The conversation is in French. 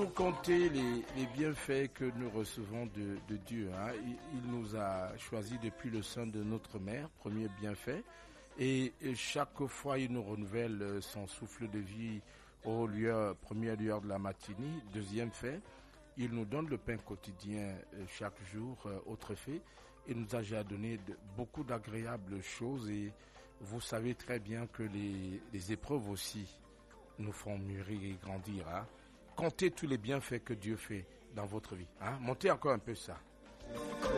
nous compter les bienfaits que nous recevons de Dieu. Hein. Il nous a choisis depuis le sein de notre mère, premier bienfait. Et chaque fois, il nous renouvelle son souffle de vie première lueur de la matinée. Deuxième fait, il nous donne le pain quotidien chaque jour. Autre fait, il nous a déjà donné beaucoup d'agréables choses. Et vous savez très bien que les épreuves aussi nous font mûrir et grandir. Hein. Comptez tous les bienfaits que Dieu fait dans votre vie. Hein. Montez encore un peu ça.